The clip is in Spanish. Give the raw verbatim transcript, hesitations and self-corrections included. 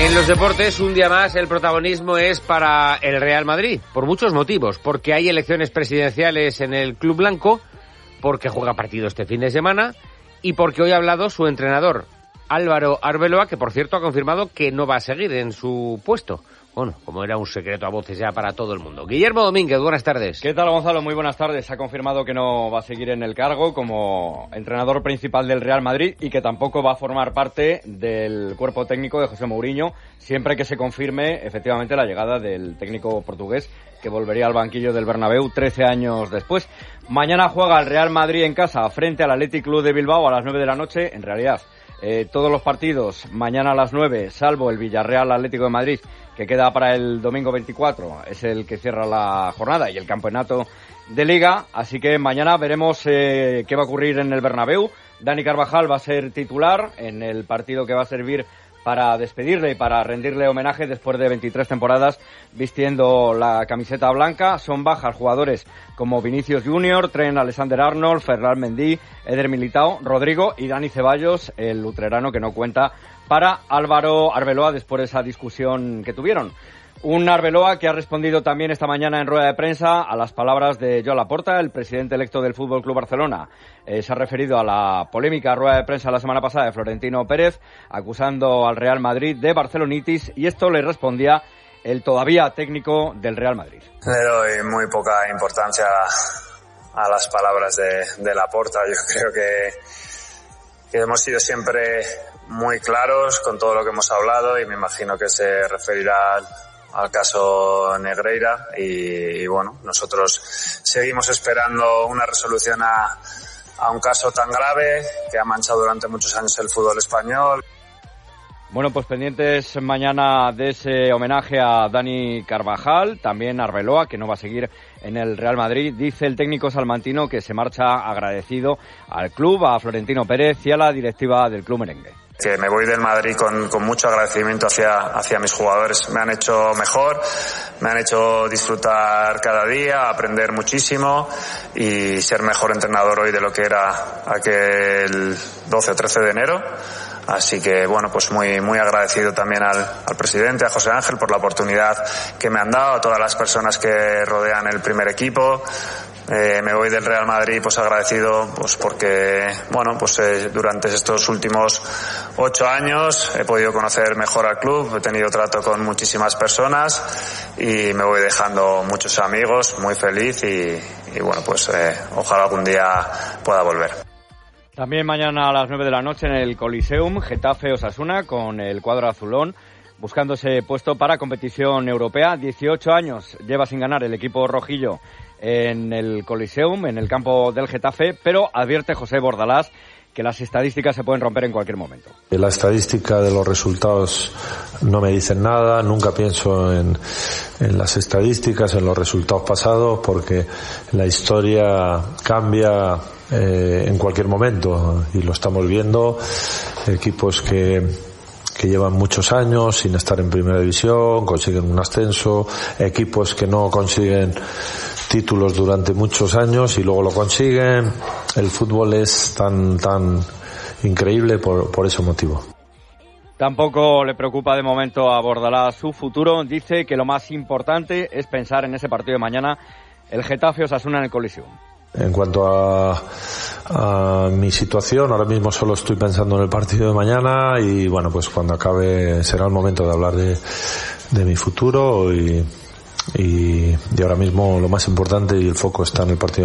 En los deportes, un día más, el protagonismo es para el Real Madrid, por muchos motivos. Porque hay elecciones presidenciales en el Club Blanco, porque juega partido este fin de semana y porque hoy ha hablado su entrenador, Álvaro Arbeloa, que por cierto ha confirmado que no va a seguir en su puesto. Bueno, como era un secreto a voces ya para todo el mundo. Guillermo Domínguez, buenas tardes. ¿Qué tal, Gonzalo? Muy buenas tardes. Ha confirmado que no va a seguir en el cargo como entrenador principal del Real Madrid y que tampoco va a formar parte del cuerpo técnico de José Mourinho, siempre que se confirme efectivamente la llegada del técnico portugués que volvería al banquillo del Bernabéu trece años después. Mañana juega el Real Madrid en casa frente al Athletic Club de Bilbao a las nueve de la noche. En realidad, eh, todos los partidos mañana a las nueve, salvo el Villarreal Atlético de Madrid, que queda para el domingo veinticuatro, es el que cierra la jornada y el campeonato de Liga. Así que mañana veremos eh, qué va a ocurrir en el Bernabéu. Dani Carvajal va a ser titular en el partido que va a servir para despedirle y para rendirle homenaje después de veintitrés temporadas vistiendo la camiseta blanca. Son bajas jugadores como Vinicius Junior, Trent Alexander-Arnold, Ferland Mendy, Eder Militao, Rodrigo y Dani Ceballos, el luterano que no cuenta para Álvaro Arbeloa después de esa discusión que tuvieron. Un Arbeloa que ha respondido también esta mañana en rueda de prensa a las palabras de Joan Laporta, el presidente electo del Fútbol Club Barcelona. Eh, se ha referido a la polémica rueda de prensa la semana pasada de Florentino Pérez, acusando al Real Madrid de barcelonitis, y esto le respondía el todavía técnico del Real Madrid. Le doy muy poca importancia a las palabras de, de Laporta. Yo creo que, que hemos sido siempre muy claros con todo lo que hemos hablado y me imagino que se referirá al, al caso Negreira y, y bueno, nosotros seguimos esperando una resolución a, a un caso tan grave que ha manchado durante muchos años el fútbol español. Bueno, pues pendientes mañana de ese homenaje a Dani Carvajal, también a Arbeloa, que no va a seguir en el Real Madrid. Dice el técnico salmantino que se marcha agradecido al club, a Florentino Pérez y a la directiva del club merengue. Que me voy del Madrid con, con mucho agradecimiento hacia, hacia mis jugadores. Me han hecho mejor, me han hecho disfrutar cada día, aprender muchísimo y ser mejor entrenador hoy de lo que era aquel doce o trece de enero. Así que, bueno, pues muy muy agradecido también al, al presidente, a José Ángel, por la oportunidad que me han dado, a todas las personas que rodean el primer equipo. Eh, me voy del Real Madrid pues agradecido pues porque, bueno, pues eh, durante estos últimos ocho años he podido conocer mejor al club, he tenido trato con muchísimas personas y me voy dejando muchos amigos, muy feliz y, y bueno, pues eh, ojalá algún día pueda volver. También mañana a las nueve de la noche en el Coliseum, Getafe-Osasuna con el cuadro azulón buscando ese puesto para competición europea. dieciocho años lleva sin ganar el equipo rojillo en el Coliseum, en el campo del Getafe, pero advierte José Bordalás que las estadísticas se pueden romper en cualquier momento. La estadística de los resultados no me dicen nada, nunca pienso en, en las estadísticas, en los resultados pasados, porque la historia cambia eh, en cualquier momento y lo estamos viendo. Equipos que que llevan muchos años sin estar en primera división, consiguen un ascenso, equipos que no consiguen títulos durante muchos años y luego lo consiguen. El fútbol es tan tan increíble por, por ese motivo. Tampoco le preocupa de momento a Bordalás su futuro. Dice que lo más importante es pensar en ese partido de mañana, el Getafe-Osasuna en el Coliseum. En cuanto a, a mi situación, ahora mismo solo estoy pensando en el partido de mañana y bueno, pues cuando acabe será el momento de hablar de, de mi futuro y, y, y ahora mismo lo más importante y el foco está en el partido.